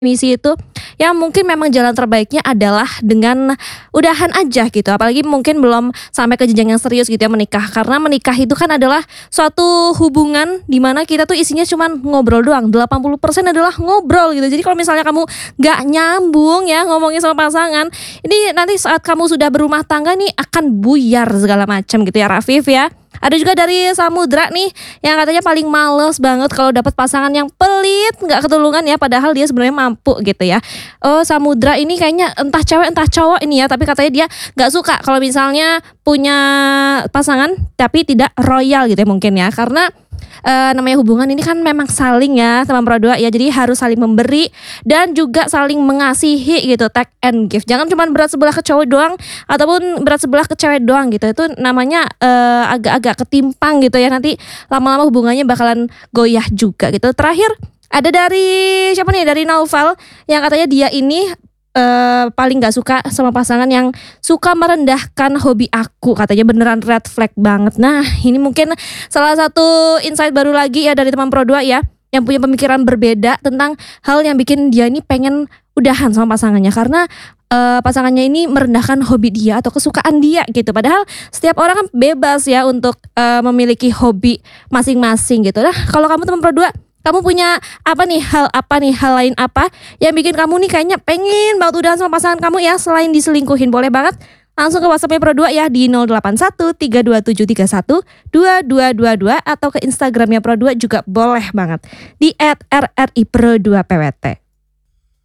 misi itu, yang mungkin memang jalan terbaiknya adalah dengan udahan aja gitu. Apalagi mungkin belum sampai ke jenjang yang serius gitu ya menikah. Karena menikah itu kan adalah suatu hubungan di mana kita tuh isinya cuman ngobrol doang. 80% adalah ngobrol gitu. Jadi kalau misalnya kamu gak nyambung ya ngomongin sama pasangan, ini nanti saat kamu sudah berumah tangga nih akan buyar segala macam gitu ya Rafif ya. Ada juga dari Samudra nih yang katanya paling males banget kalau dapat pasangan yang pelit, nggak ketulungan ya, padahal dia sebenarnya mampu gitu ya. Oh, Samudra ini kayaknya entah cewek entah cowok ini ya, tapi katanya dia nggak suka kalau misalnya punya pasangan tapi tidak royal gitu ya mungkin ya, karena namanya hubungan ini kan memang saling ya teman berdua ya, jadi harus saling memberi dan juga saling mengasihi gitu, take and give. Jangan cuma berat sebelah ke cowok doang ataupun berat sebelah ke cewek doang gitu, itu namanya agak-agak ketimpang gitu ya, nanti lama-lama hubungannya bakalan goyah juga gitu. Terakhir ada dari siapa nih, dari Naufal yang katanya dia ini paling nggak suka sama pasangan yang suka merendahkan hobi aku, katanya beneran red flag banget. Nah ini mungkin salah satu insight baru lagi ya dari teman Pro 2 ya, yang punya pemikiran berbeda tentang hal yang bikin dia ini pengen udahan sama pasangannya, karena pasangannya ini merendahkan hobi dia atau kesukaan dia gitu. Padahal setiap orang kan bebas ya untuk memiliki hobi masing-masing gitu. Nah kalau kamu teman Pro 2, kamu punya apa nih, hal lain apa yang bikin kamu nih kayaknya pengen banget udahan sama pasangan kamu ya, selain diselingkuhin? Boleh banget langsung ke WhatsApp-nya Pro 2 ya di 081327312222 atau ke Instagramnya Pro 2 juga boleh banget di @rripro2pwt.